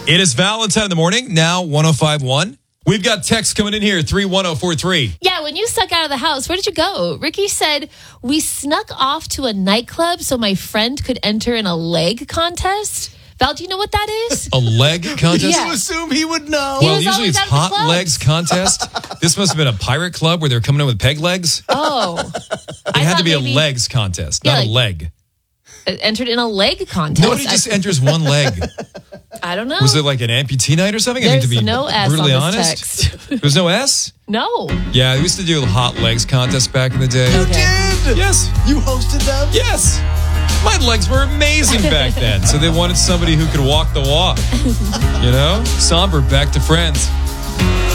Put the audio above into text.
It is Valentine in the morning, now 105.1. We've got text coming in here, 31043. Yeah, when you snuck out of the house, where did you go? Ricky said, we snuck off to a nightclub so my friend could enter in a leg contest. Val, do you know what that is? A leg contest? Yeah. You assume he would know. He Well, was usually always it's at the hot clubs. legs contest. This must have been a pirate club where they're coming in with peg legs. Oh. It had to be a legs contest, Yeah, not like- a leg. Entered in a leg contest. Nobody just enters one leg. I don't know. Was it like an amputee night or something? There's to be no S brutally on this honest. text. There was no S? No. Yeah, we used to do a hot legs contest back in the day. You Okay. did? Yes. You hosted them? Yes. My legs were amazing back then. So they wanted somebody who could walk the walk. You know? Somber, back to friends.